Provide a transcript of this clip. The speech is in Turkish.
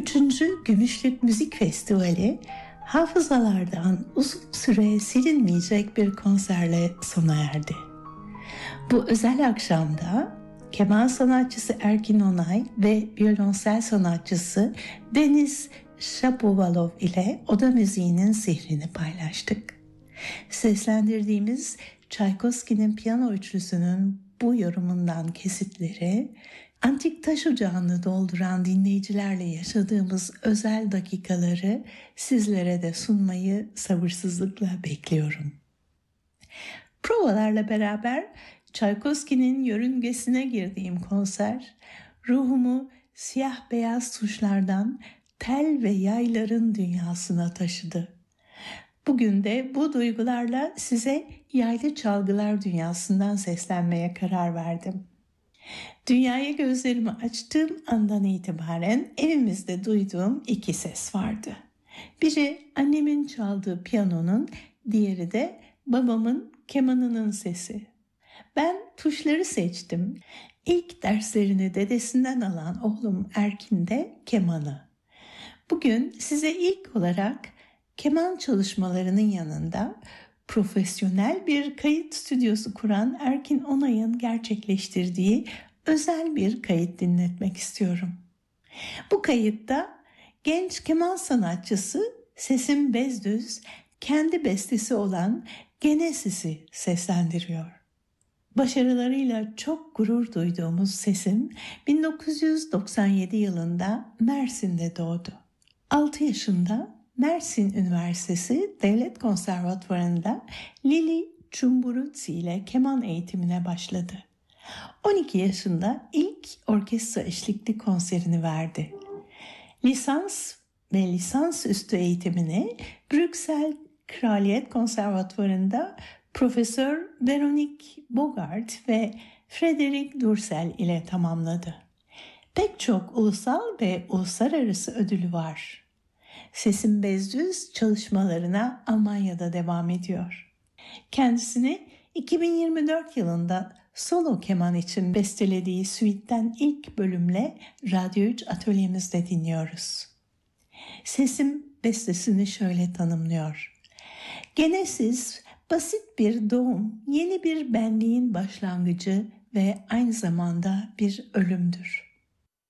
3. Gümüşlük Müzik Festivali hafızalardan uzun süre silinmeyecek bir konserle sona erdi. Bu özel akşamda keman sanatçısı Erkin Onay ve violonsel sanatçısı Deniz Shapovalov ile oda müziğinin sihrini paylaştık. Seslendirdiğimiz Çaykovski'nin piyano üçlüsünün bu yorumundan kesitleri, antik taş ocağını dolduran dinleyicilerle yaşadığımız özel dakikaları sizlere de sunmayı sabırsızlıkla bekliyorum. Provalarla beraber Çaykovski'nin yörüngesine girdiğim konser, ruhumu siyah beyaz tuşlardan tel ve yayların dünyasına taşıdı. Bugün de bu duygularla size yaylı çalgılar dünyasından seslenmeye karar verdim. Dünyaya gözlerimi açtığım andan itibaren evimizde duyduğum iki ses vardı. Biri annemin çaldığı piyanonun, diğeri de babamın kemanının sesi. Ben tuşları seçtim. İlk derslerini dedesinden alan oğlum Erkin de kemanı. Bugün size ilk olarak keman çalışmalarının yanında profesyonel bir kayıt stüdyosu kuran Erkin Onay'ın gerçekleştirdiği özel bir kayıt dinletmek istiyorum. Bu kayıtta genç keman sanatçısı Sesim Bezdüz kendi bestesi olan Genesis'i seslendiriyor. Başarılarıyla çok gurur duyduğumuz Sesim 1997 yılında Mersin'de doğdu. 6 yaşında Mersin Üniversitesi Devlet Konservatuvarı'nda Lili Çumburutsi ile keman eğitimine başladı. 12 yaşında ilk orkestra eşlikli konserini verdi. Lisans ve lisansüstü eğitimini Brüksel Kraliyet Konservatuvarı'nda Profesör Veronique Bogart ve Frederic Dursel ile tamamladı. Pek çok ulusal ve uluslararası ödülü var. Sesim Bezdüz çalışmalarına Almanya'da devam ediyor. Kendisini 2024 yılında solo keman için bestelediği suite'den ilk bölümle Radyo 3 atölyemizde dinliyoruz. Sesim bestesini şöyle tanımlıyor. Genesis, basit bir doğum, yeni bir benliğin başlangıcı ve aynı zamanda bir ölümdür.